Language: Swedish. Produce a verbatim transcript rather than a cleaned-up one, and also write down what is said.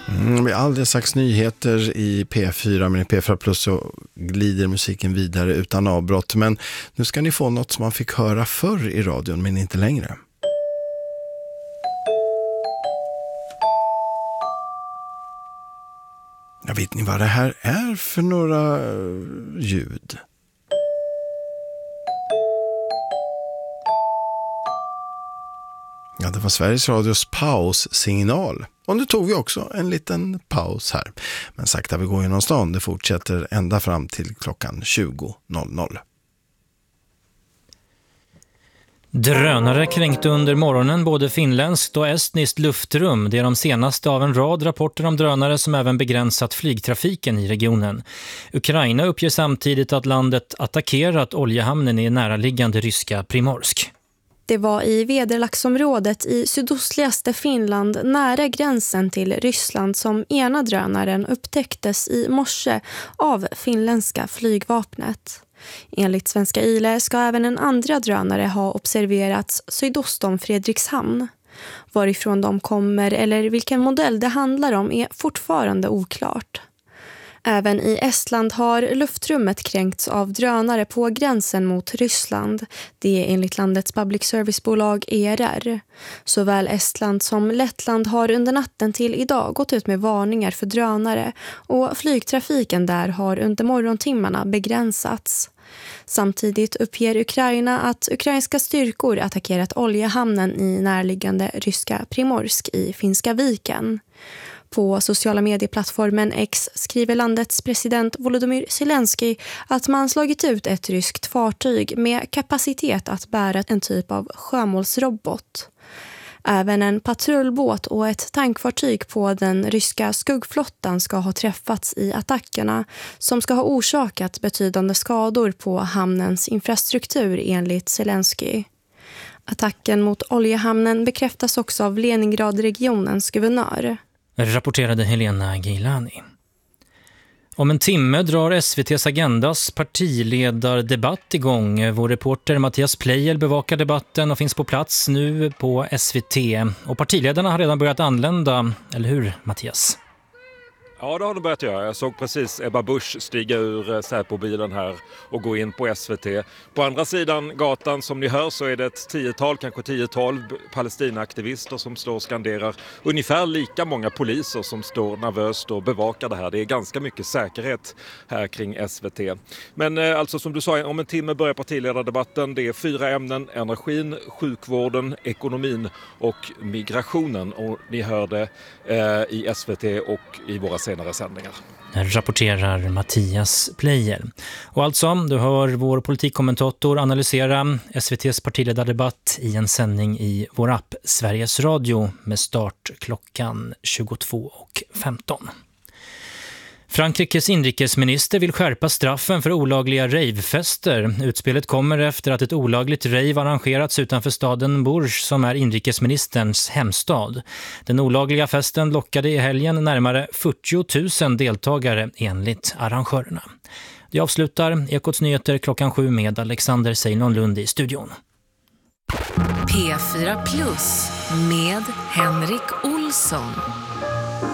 Mm, med alldeles slags nyheter i P fyra, men i P fyra Plus så glider musiken vidare utan avbrott. Men nu ska ni få något som man fick höra förr i radion, men inte längre. Jag vet ni vad det här är för några ljud? Ja, det var Sveriges Radios paussignal. Och nu tog vi också en liten paus här. Men sakta vi går genom stan. Det fortsätter ända fram till klockan tjugo noll noll. Drönare kränkte under morgonen både finländskt och estniskt luftrum. Det är de senaste av en rad rapporter om drönare som även begränsat flygtrafiken i regionen. Ukraina uppger samtidigt att landet attackerat oljehamnen i näraliggande ryska Primorsk. Det var i Vederlaxområdet i sydostligaste Finland nära gränsen till Ryssland som ena drönaren upptäcktes i morse av finländska flygvapnet. Enligt Svenska Yle ska även en andra drönare ha observerats sydost om Fredrikshamn. Varifrån de kommer eller vilken modell det handlar om är fortfarande oklart. Även i Estland har luftrummet kränkts av drönare på gränsen mot Ryssland. Det är enligt landets public service-bolag E R R. Såväl Estland som Lettland har under natten till idag gått ut med varningar för drönare och flygtrafiken där har under morgontimmarna begränsats. Samtidigt uppger Ukraina att ukrainska styrkor attackerat oljehamnen i närliggande ryska Primorsk i Finska viken. På sociala medieplattformen X skriver landets president Volodymyr Zelensky att man slagit ut ett ryskt fartyg med kapacitet att bära en typ av sjömålsrobot. Även en patrullbåt och ett tankfartyg på den ryska skuggflottan ska ha träffats i attackerna som ska ha orsakat betydande skador på hamnens infrastruktur enligt Zelensky. Attacken mot oljehamnen bekräftas också av Leningradregionens guvernör. Rapporterade Helena Gilani. Om en timme drar S V T:s Agendas partiledardebatt igång. Vår reporter Mattias Pleijel bevakar debatten och finns på plats nu på S V T. Och partiledarna har redan börjat anlända, eller hur Mattias? Ja, det har de börjat göra. Jag såg precis Ebba Busch stiga ur Säpo-bilen här och gå in på S V T. På andra sidan gatan, som ni hör, så är det ett tiotal, kanske tio-tolv Palestina-aktivister som står och skanderar. Ungefär lika många poliser som står nervöst och bevakar det här. Det är ganska mycket säkerhet här kring S V T. Men eh, alltså som du sa, om en timme börjar partiledardebatten. Det är fyra ämnen: energin, sjukvården, ekonomin och migrationen. Och ni hörde eh, i S V T och i våra senare sändningar. Rapporterar Mattias Pleijel. Och alltså, du hör vår politikkommentator analysera S V T:s partiledardebatt i en sändning i vår app Sveriges Radio med start klockan tjugotvå och femton. Frankrikes inrikesminister vill skärpa straffen för olagliga ravefester. Utspelet kommer efter att ett olagligt rave arrangerats utanför staden Bourges som är inrikesministerns hemstad. Den olagliga festen lockade i helgen närmare fyrtio tusen deltagare enligt arrangörerna. Det avslutar Ekots nyheter klockan sju med Alexander Seinon Lund i studion. P fyra Plus med Henrik Olsson.